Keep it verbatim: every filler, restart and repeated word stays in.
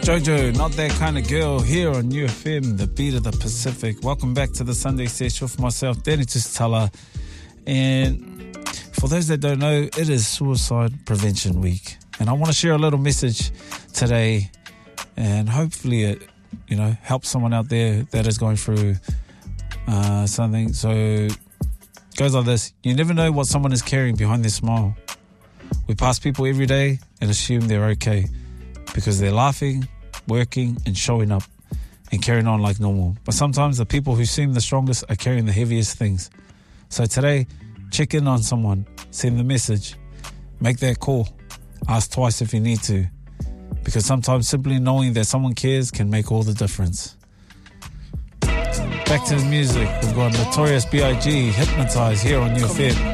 Jojo, Not That Kind of Girl, here on U F M, the beat of the Pacific. Welcome back to the Sunday Sesh with myself, Danny Tustala. And for those that don't know, it is Suicide Prevention Week. And I want to share a little message today, and hopefully it, you know, helps someone out there that is going through uh, something. So it goes like this. You never know what someone is carrying behind their smile. We pass people every day and assume they're okay because they're laughing, working and showing up and carrying on like normal. But sometimes the people who seem the strongest are carrying the heaviest things. So today, check in on someone, send the message, make that call, ask twice if you need to, because sometimes simply knowing that someone cares can make all the difference. Back to the music. We've got Notorious B I G, Hypnotize, here on U F M.